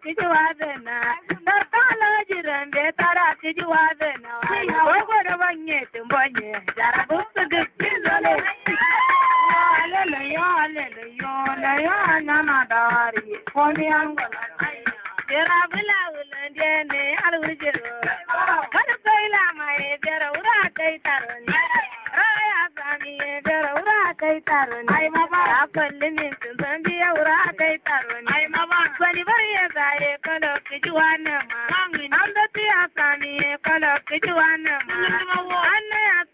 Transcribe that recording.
kijuwadena tarkala jirambe tara kijuwadena gogo da banye tumbonye jarabu sugizole le yo nana dari komi angola jerabula ulandene alwujiro kada kaila mai jara ura kai taroni raya sami jara ura kai taroni ai baba akalli min zambi ura kai taroni ai baba kwani bariya zaye kala kijuwana ma anda ti asami kala kijuwana ma anna